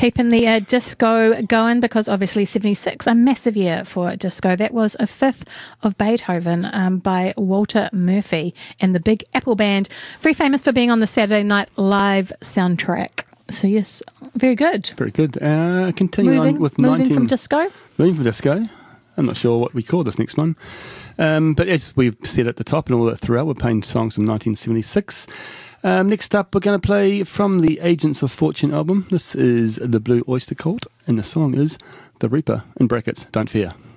keeping the disco going, because obviously 76, a massive year for disco. That was a fifth of Beethoven by Walter Murphy and the Big Apple Band, very famous for being on the Saturday Night Live soundtrack. So yes, very good. Very good. Continuing on with moving from disco. Moving from disco. I'm not sure what we call this next one. But as we've said at the top and all that throughout, we're playing songs from 1976. Next up, we're going to play from the Agents of Fortune album. This is the Blue Oyster Cult, and the song is The Reaper, in brackets, Don't Fear.